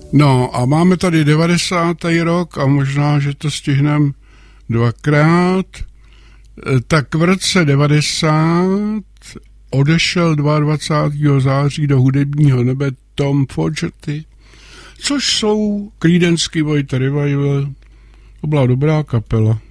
No a máme tady 90. rok a možná, že to stihneme dvakrát. Tak v roce 90 odešel 22. září do hudebního nebe Tom Fogerty, což jsou Creedence Clearwater Revival. To byla dobrá kapela.